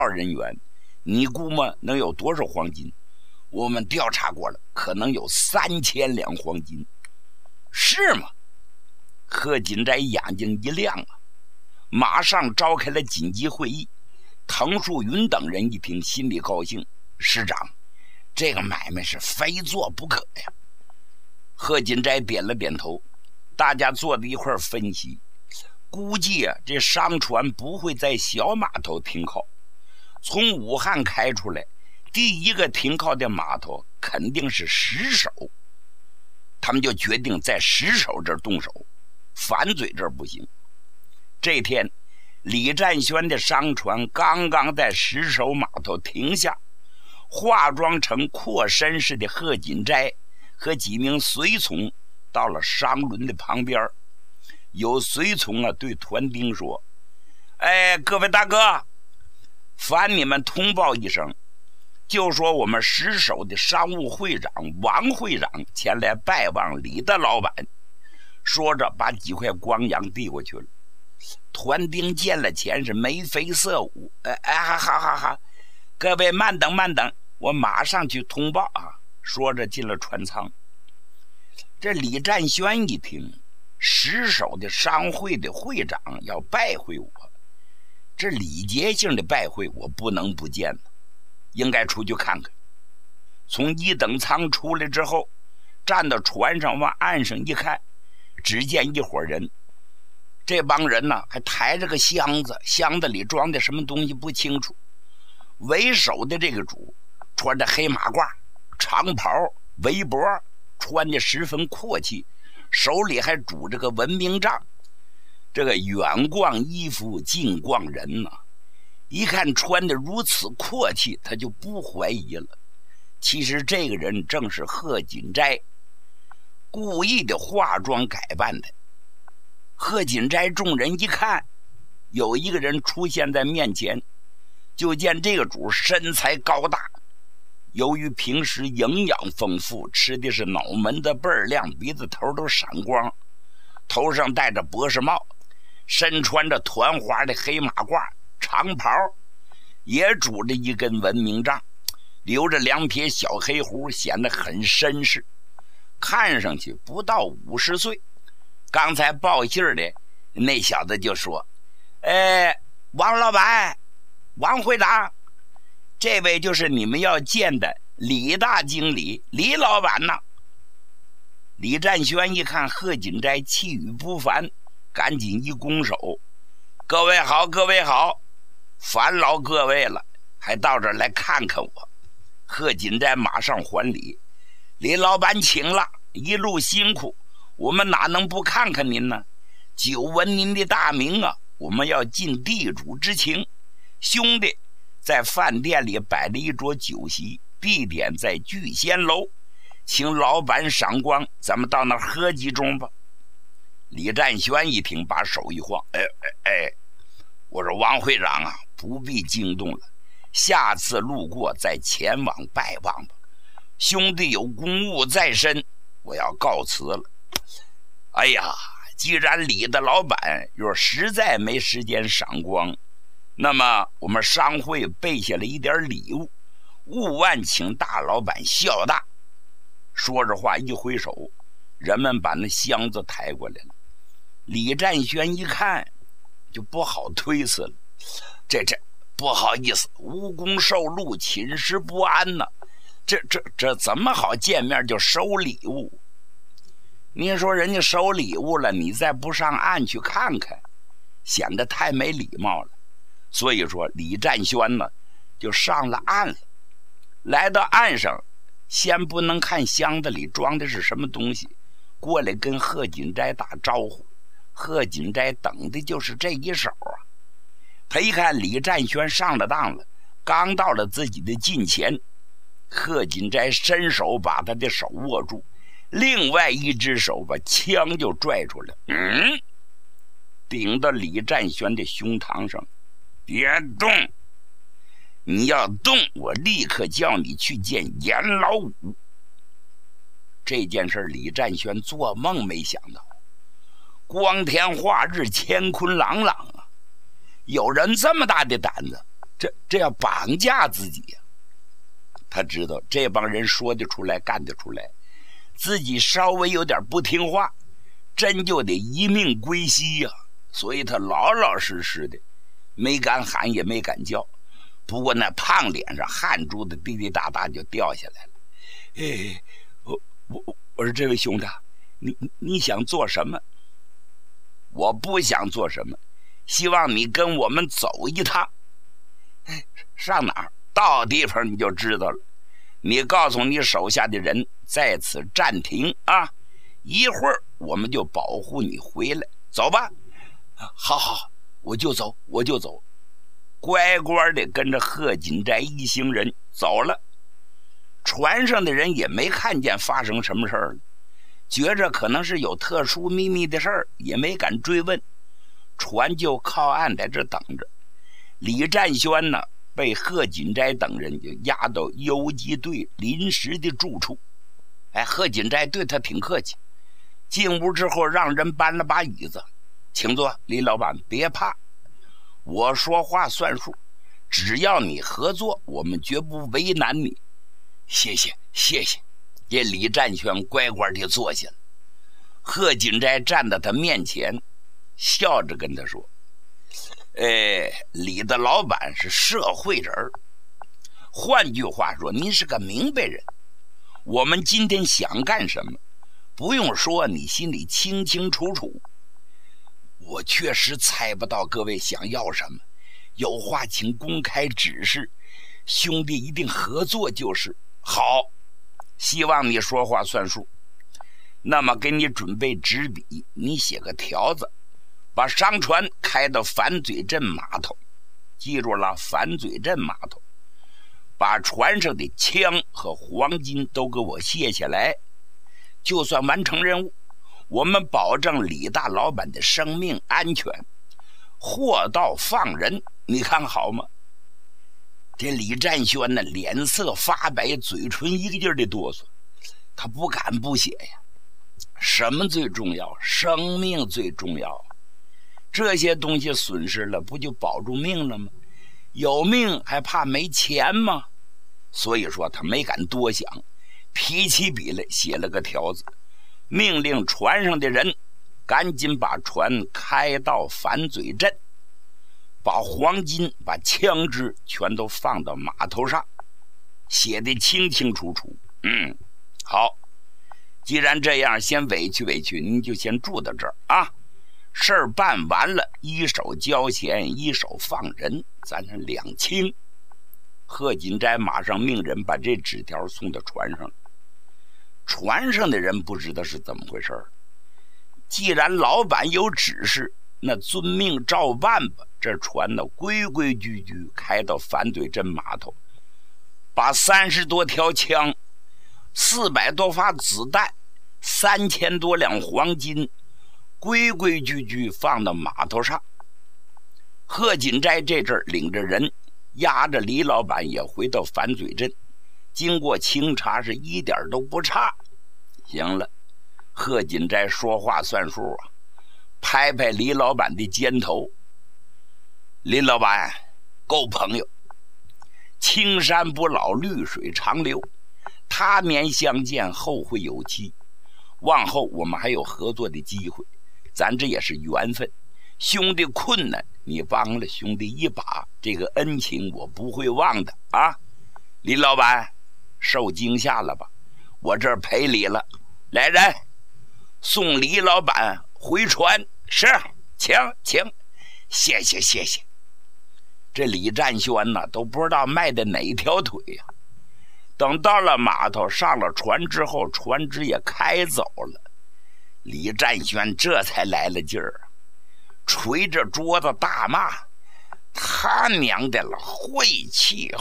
人员，你估摸能有多少黄金？我们调查过了，可能有3000两黄金。是吗？贺锦斋眼睛一亮啊，马上召开了紧急会议。滕树云等人一听，心里高兴，师长，这个买卖是非做不可呀。贺锦斋点了点头，大家坐在一块分析，估计啊，这商船不会在小码头停靠，从武汉开出来，第一个停靠的码头肯定是石首。他们就决定在石首这儿动手，反嘴这儿不行。这天，李占轩的商船刚刚在石首码头停下，化妆成阔绅士的贺锦斋和几名随从到了商轮的旁边。有随从啊对团丁说：“哎，各位大哥，烦你们通报一声，就说我们石首的商务会长王会长前来拜望李大老板。”说着把几块光洋递过去了。团丁见了钱是眉飞色舞，好，各位慢等，我马上去通报啊！说着进了船舱。这李占轩一听，石首的商会的会长要拜会我，这礼节性的拜会我不能不见的，应该出去看看。从一等舱出来之后，站到船上往岸上一看，只见一伙人，这帮人呢还抬着个箱子，箱子里装的什么东西不清楚。为首的这个主穿着黑马褂、长袍、围脖，穿的十分阔气，手里还拄着个文明杖。这个远逛衣服，近逛人呢，一看穿的如此阔气，他就不怀疑了。其实这个人正是贺锦斋，故意的化妆改扮的。贺锦斋众人一看，有一个人出现在面前，就见这个主身材高大，由于平时营养丰富，吃的是脑门子倍儿亮，鼻子头都闪光，头上戴着博士帽，身穿着团花的黑马褂、长袍，也拄着一根文明杖，留着2撇小黑胡，显得很绅士，看上去不到50岁。刚才报信的那小子就说：“王老板，王会长，这位就是你们要见的李大经理，李老板呐。”李占轩一看贺锦斋气宇不凡，赶紧一拱手：“各位好，各位好，烦劳各位了，还到这儿来看看我。”贺锦斋马上还礼：“李老板请了，一路辛苦，我们哪能不看看您呢？久闻您的大名啊，我们要尽地主之情。兄弟在饭店里摆了一桌酒席，地点在聚仙楼，请老板赏光，咱们到那儿喝几盅吧。”李占轩一听，把手一晃：“我说王会长啊，不必惊动了，下次路过再前往拜望吧。兄弟有公务在身，我要告辞了。”哎呀，既然李的老板若实在没时间赏光，那么我们商会备下了一点礼物，务万请大老板笑纳。说着话一挥手，人们把那箱子抬过来了。李占轩一看就不好推辞了，这不好意思，无功受禄，寝食不安呢。这怎么好见面就收礼物？你说人家收礼物了，你再不上岸去看看，显得太没礼貌了。所以说李占轩呢就上了岸了。来到岸上，先不能看箱子里装的是什么东西，过来跟贺锦斋打招呼。贺锦斋等的就是这一手啊。他一看李占轩上了当了，刚到了自己的近前，贺锦斋伸手把他的手握住，另外一只手把枪就拽出来，顶到李占轩的胸膛上。别动，你要动，我立刻叫你去见阎老五。这件事李占轩做梦没想到，光天化日，乾坤朗朗啊，有人这么大的胆子， 这要绑架自己呀。他知道这帮人说得出来干得出来，自己稍微有点不听话，真就得一命归西呀。所以他老老实实的，没敢喊也没敢叫。不过那胖脸上汗珠子滴滴答答就掉下来了。哎，我说这位兄弟，你想做什么？我不想做什么，希望你跟我们走一趟。上哪儿？到地方你就知道了。你告诉你手下的人在此暂停啊，一会儿我们就保护你回来。走吧。好，我就走。乖乖的跟着贺锦斋一行人走了。船上的人也没看见发生什么事儿了，觉着可能是有特殊秘密的事儿，也没敢追问。船就靠岸在这等着。李占轩呢，被贺锦斋等人就押到游击队临时的住处。贺锦斋对他挺客气，进屋之后让人搬了把椅子，请坐，李老板别怕，我说话算数，只要你合作，我们绝不为难你。谢谢。这李占轩乖乖地坐下了。贺锦斋站在他面前，笑着跟他说：李的老板是社会人，换句话说，您是个明白人。我们今天想干什么，不用说，你心里清清楚楚。我确实猜不到各位想要什么，有话请公开指示，兄弟一定合作就是。好，希望你说话算数。那么给你准备纸笔，你写个条子，把商船开到反嘴镇码头，记住了，反嘴镇码头。把船上的枪和黄金都给我卸下来，就算完成任务。我们保证李大老板的生命安全，货到放人，你看好吗？这李占轩呢，脸色发白，嘴唇一个劲儿的哆嗦，他不敢不写呀。什么最重要？生命最重要。这些东西损失了，不就保住命了吗？有命还怕没钱吗？所以说他没敢多想，提起笔来写了个条子，命令船上的人赶紧把船开到反嘴镇，把黄金把枪支全都放到码头上，写得清清楚楚。好，既然这样，先委屈委屈，您就先住到这儿啊。事儿办完了，一手交钱，一手放人，咱是两清。贺锦斋马上命人把这纸条送到船上。船上的人不知道是怎么回事，既然老板有指示，那遵命照办吧。这船呢，规规矩矩开到反嘴镇码头，把30多条枪、400多发子弹、3000多两黄金规规矩矩放到码头上。贺锦斋这阵儿领着人押着李老板也回到反嘴镇，经过清查是一点都不差。行了，贺锦斋说话算数啊，拍拍李老板的肩头。林老板，够朋友，青山不老，绿水长流，他年相见，后会有期，往后我们还有合作的机会，咱这也是缘分。兄弟困难，你帮了兄弟一把，这个恩情我不会忘的啊！林老板，受惊吓了吧？我这儿赔礼了。来人，送李老板回船。是，请，谢谢。这李占轩呢，都不知道迈的哪条腿呀。等到了码头，上了船之后，船只也开走了，李占轩这才来了劲儿，捶着桌子大骂：他娘的了，晦气！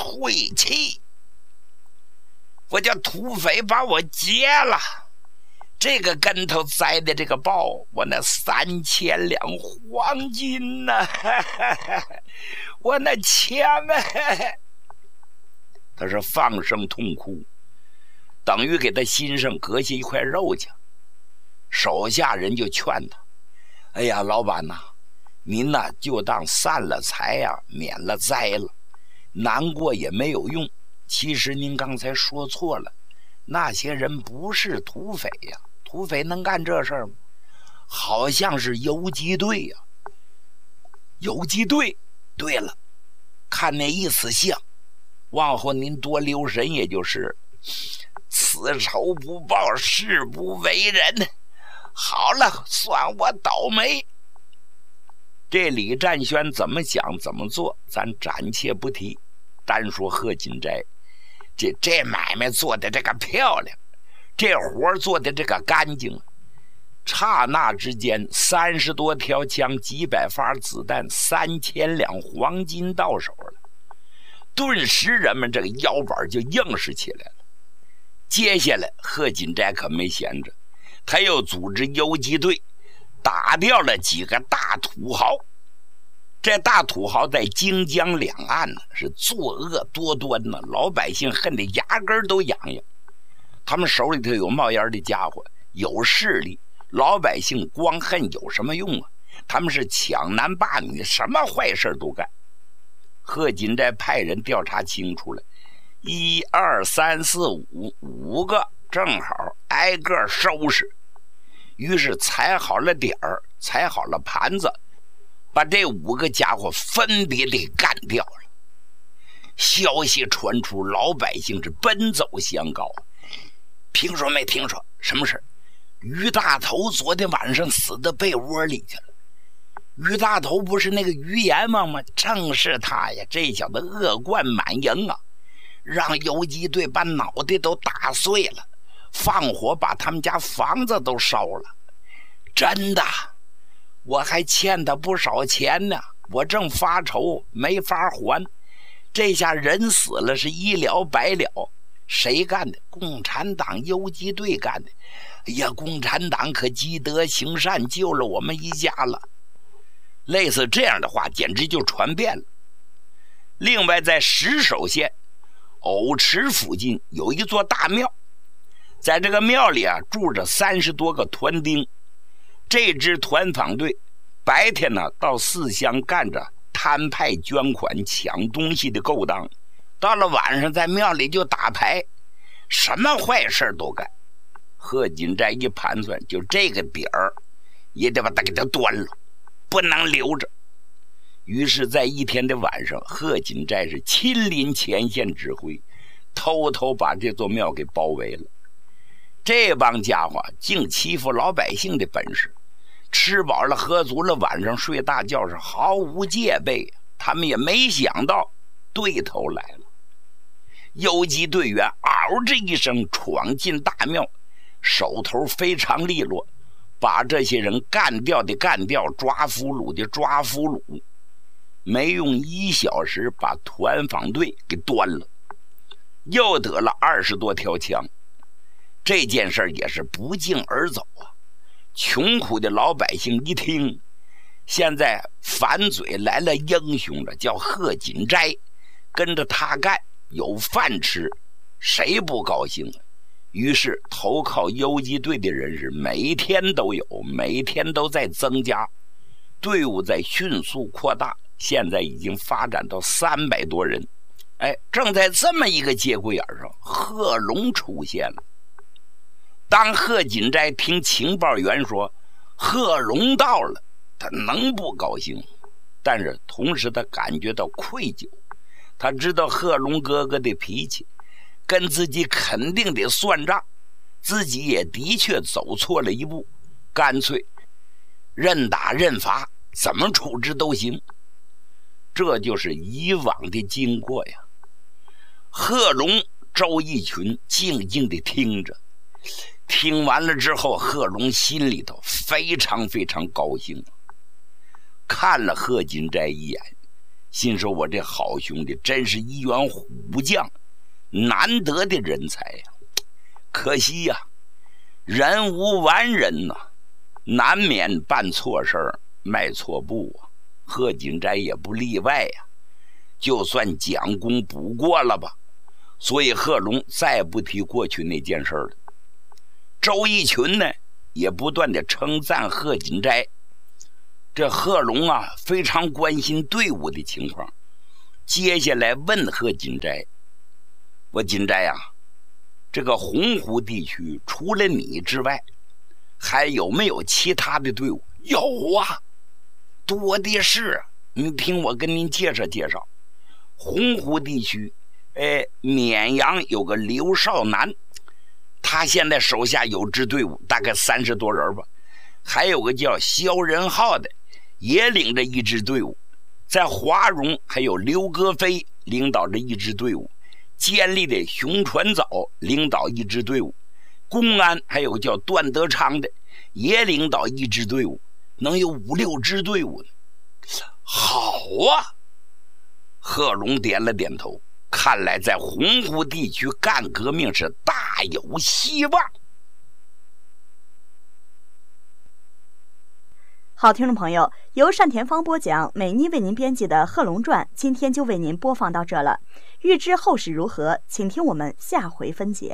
我叫土匪把我劫了，这个跟头栽的这个报，我那3000两黄金呢，我那钱呢，他是放声痛哭，等于给他心上割下一块肉去。手下人就劝他：老板呐，您呐就当散了财呀，免了灾了。 难过也没有用。其实您刚才说错了，那些人不是土匪呀，土匪能干这事儿吗？好像是游击队呀。游击队，对了，看那意思像，往后您多留神，也就是此仇不报，誓不为人。好了，算我倒霉。这李占轩怎么想怎么做，咱暂且不提，单说贺锦斋，这买卖做的这个漂亮，这活做的这个干净。刹那之间，30多条枪，几百发子弹，3000两黄金到手了。顿时人们这个腰板就硬实起来了。接下来贺锦斋可没闲着，他又组织游击队打掉了几个大土豪。这大土豪在荆江两岸呢，是作恶多端呢，老百姓恨得牙根都痒痒。他们手里头有冒烟的家伙，有势力，老百姓光恨有什么用啊？他们是抢男霸女，什么坏事都干。贺锦斋派人调查清楚了，1、2、3、4、5个，正好挨个收拾。于是踩好了点儿，踩好了盘子，把这5个家伙分别给干掉了。消息传出，老百姓是奔走相告。听说没听说？什么事？于大头昨天晚上死到被窝里去了。于大头不是那个于阎王吗？正是他呀！这小子恶贯满盈啊，让游击队把脑袋都打碎了，放火把他们家房子都烧了。真的，我还欠他不少钱呢，我正发愁没法还。这下人死了，是一了百了。谁干的？共产党游击队干的。哎呀，共产党可积德行善，救了我们一家了。类似这样的话简直就传遍了。另外在石首县藕池附近有一座大庙，在这个庙里啊住着30多个团丁。这支团访队白天呢到四乡干着摊派捐款抢东西的勾当，到了晚上在庙里就打牌，什么坏事都干。贺锦斋一盘算，就这个点儿也得把他给他端了，不能留着。于是在一天的晚上，贺锦斋是亲临前线指挥，偷偷把这座庙给包围了。这帮家伙净欺负老百姓的本事，吃饱了喝足了，晚上睡大觉是毫无戒备。他们也没想到对头来了。游击队员嗷这一声闯进大庙，手头非常利落，把这些人干掉的干掉，抓俘虏的抓俘虏，没用1小时把团访队给端了，又得了20多条枪。这件事也是不胫而走啊。穷苦的老百姓一听，现在反嘴来了英雄了，叫贺锦斋，跟着他干，有饭吃，谁不高兴啊？于是投靠游击队的人是每天都有，每天都在增加，队伍在迅速扩大，现在已经发展到300多人。正在这么一个节骨眼上，贺龙出现了。当贺锦斋听情报员说贺龙到了，他能不高兴？但是同时他感觉到愧疚，他知道贺龙哥哥的脾气，跟自己肯定得算账，自己也的确走错了一步，干脆认打认罚，怎么处置都行。这就是以往的经过呀。贺龙、周逸群静静地听着，听完了之后，贺龙心里头非常非常高兴，看了贺锦斋一眼，心说我这好兄弟真是一员虎将，难得的人才呀。可惜呀，人无完人呐，难免办错事儿，迈错步啊。贺锦斋也不例外呀，就算将功补过了吧。所以贺龙再不提过去那件事了。周逸群呢也不断的称赞贺锦斋。这贺龙啊非常关心队伍的情况， 接下来问贺金斋：“我金斋啊，这个洪湖地区除了你之外，还有没有其他的队伍？”“有啊，多的是。你听我跟您介绍介绍。洪湖地区，绵阳有个刘少南，他现在手下有支队伍，大概30多人吧。还有个叫肖仁浩的，也领着一支队伍。在华容还有刘格飞领导着一支队伍，建立的熊传藻领导一支队伍，公安还有个叫段德昌的，也领导一支队伍，能有5、6支队伍呢。”“好啊！”贺龙点了点头，看来在洪湖地区干革命是大有希望。 好，听众朋友，由单田芳播讲，美妮为您编辑的《贺龙传》，今天就为您播放到这了。欲知后事如何，请听我们下回分解。